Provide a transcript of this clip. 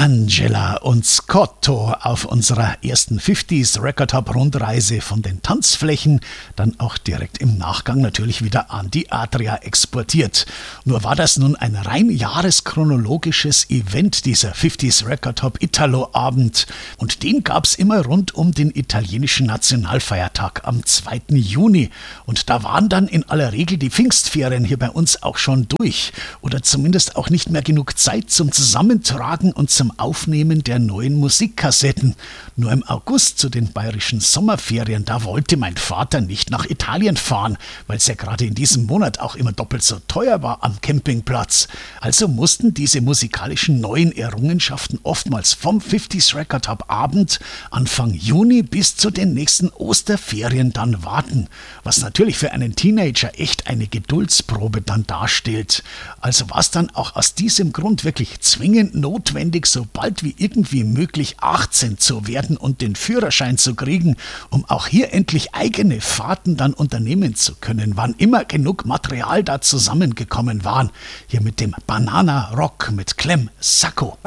Angela und Scotto auf unserer ersten 50s Record Hop Rundreise von den Tanzflächen, dann auch direkt im Nachgang natürlich wieder an die Adria exportiert. Nur war das nun ein rein jahreschronologisches Event, dieser 50s Record Hop Italo Abend, und den gab's immer rund um den italienischen Nationalfeiertag am 2. Juni, und da waren dann in aller Regel die Pfingstferien hier bei uns auch schon durch oder zumindest auch nicht mehr genug Zeit zum Zusammentragen und zum Aufnehmen der neuen Musikkassetten. Nur im August zu den bayerischen Sommerferien, da wollte mein Vater nicht nach Italien fahren, weil es ja gerade in diesem Monat auch immer doppelt so teuer war am Campingplatz. Also mussten diese musikalischen neuen Errungenschaften oftmals vom 50s Record Hop Abend Anfang Juni bis zu den nächsten Osterferien dann warten, was natürlich für einen Teenager echt eine Geduldsprobe dann darstellt. Also war es dann auch aus diesem Grund wirklich zwingend notwendig, so bald wie irgendwie möglich 18 zu werden und den Führerschein zu kriegen, um auch hier endlich eigene Fahrten dann unternehmen zu können, wann immer genug Material da zusammengekommen waren. Hier mit dem Banana Rock mit Clem Sacco.